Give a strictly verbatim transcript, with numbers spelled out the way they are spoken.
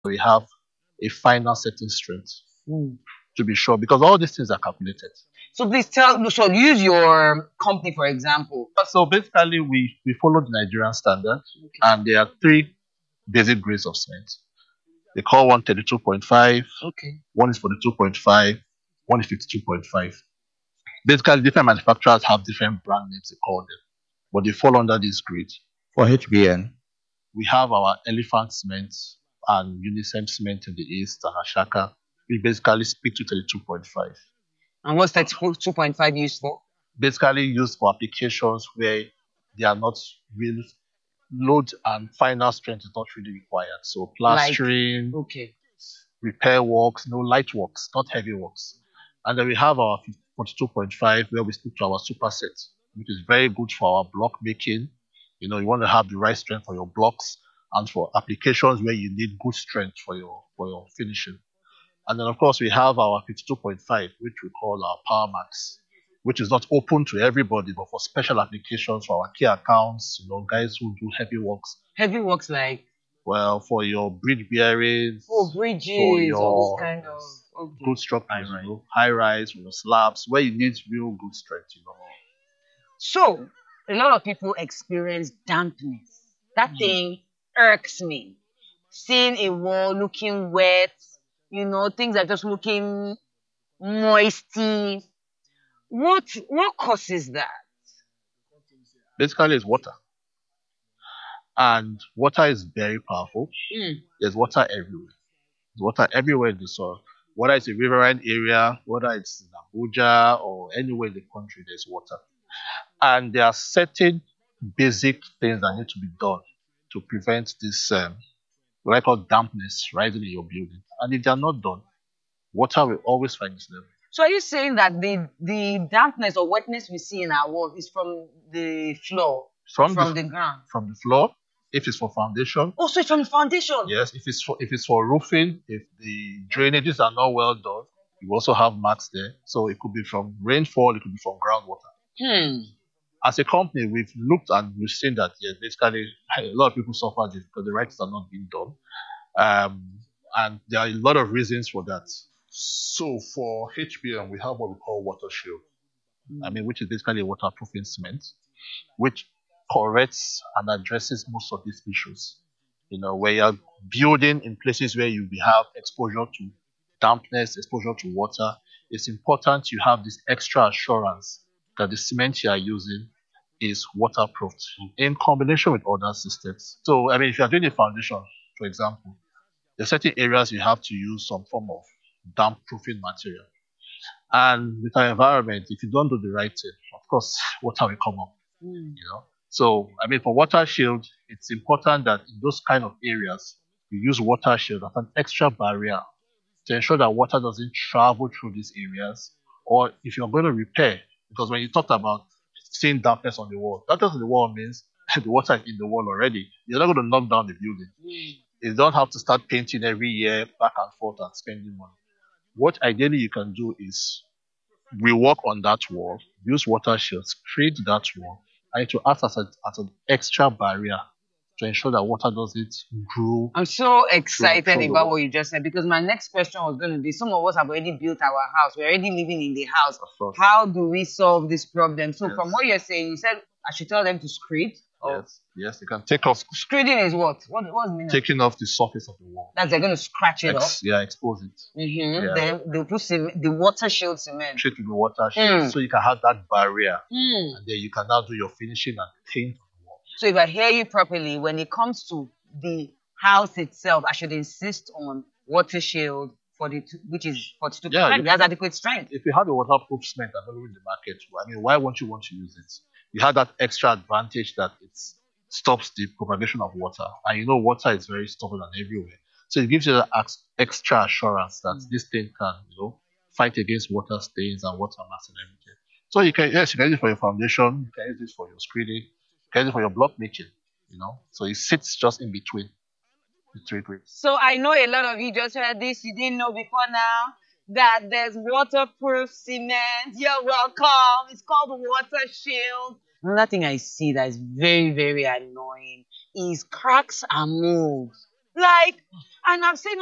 we have a final setting strength Mm. to be sure, because all these things are calculated. So please tell, so use your company for example. So basically, we, we follow the Nigerian standard, and there are three basic grades of cement. They call one thirty-two point five, Okay. one is forty-two point five, one is fifty-two point five. Basically, different manufacturers have different brand names they call them, but they fall under this grade. For H B N, We have our Elephant Cement and Unicem Cement in the east, and Ashaka. We basically speak to thirty-two point five. And what's that two point five used for? Basically used for applications where they are not real load and final strength is not really required. So plastering, Okay. repair works, no light works, not heavy works. And then we have our forty-two point five where we stick to our superset, which is very good for our block making. You know, you want to have the right strength for your blocks and for applications where you need good strength for your for your finishing. And then of course we have our fifty-two point five, which we call our Power Max, which is not open to everybody, but for special applications for our key accounts, you know, guys who do heavy works. Heavy works like Well, for your bridge bearings, oh bridges for or your this kind of okay. good structures, you know, high rise, you know, slabs, where you need real good strength, you know. So a lot of people experience dampness. That thing irks me. Seeing a wall looking wet, you know, things are just looking moisty. What what causes that? Basically, it's water. And water is very powerful. Mm. There's water everywhere. There's water everywhere in the soil. Whether it's a riverine area, whether it's in Abuja or anywhere in the country, there's water. And there are certain basic things that need to be done to prevent this, um, what I call dampness rising in your building. And if they are not done, water will always find its level. So are you saying that the the dampness or wetness we see in our walls is from the floor, From, from the, the ground? from the floor, if it's for foundation, Oh, so it's from the foundation. yes. If it's for if it's for roofing, if the drainages are not well done, you also have marks there. So it could be from rainfall, it could be from groundwater. Hmm. As a company, we've looked and we've seen that yes, basically a lot of people suffer this because the rights are not being done, um, and there are a lot of reasons for that. So for H B M, we have what we call water shield. I mean, which is basically a waterproofing cement, which corrects and addresses most of these issues. You know, where you're building in places where you will have exposure to dampness, exposure to water, it's important you have this extra assurance that the cement you are using is waterproofed in combination with other systems. So, I mean, if you're doing a foundation, for example, there are certain areas you have to use some form of damp proofing material. And with our environment, if you don't do the right thing, of course, water will come up, Hmm. you know. So, I mean, for water shield, it's important that in those kind of areas, you use water shield as an extra barrier to ensure that water doesn't travel through these areas. Or if you're going to repair, because when you talked about seeing dampness on the wall, dampness on the wall means the water is in the wall already. You're not going to knock down the building. Hmm. You don't have to start painting every year back and forth and spending money. What ideally you can do is rework on that wall, use water shields, create that wall, and to act as, a, as an extra barrier to ensure that water doesn't grow. I'm so excited Sure, sure. about what you just said because my next question was going to be some of us have already built our house. We're already living in the house. Of course. How do we solve this problem? So, Yes. from what you're saying, you said I should tell them to screed. Or Yes, yes, you can take off screeding is what? What what's the meaning? of- taking off the surface of the wall. That they're going to scratch it off. Ex- yeah, expose it. Mm-hmm. Yeah. Then they'll put cement, the water shield cement. Treat with the water shield Mm. so you can have that barrier, Hmm. and then you can now do your finishing and paint on the wall. So if I hear you properly, when it comes to the house itself, I should insist on water shield for the two, which is forty-two Yeah, percent. you- It has adequate strength. If you have a waterproof cement available in the market, I mean, why won't you want to use it? You have that extra advantage that it stops the propagation of water, and you know water is very stubborn and everywhere. So it gives you that ex- extra assurance that Mm. this thing can, you know, fight against water stains and water mass and everything. So you can, yes, you can use it for your foundation, you can use it for your screening, you can use it for your block making, you know. So it sits just in between the three grades. So I know a lot of you just heard this. You didn't know before now that there's waterproof cement. You're welcome. It's called water shield. Another thing I see that is very, very annoying is cracks and mold. Like, And I've seen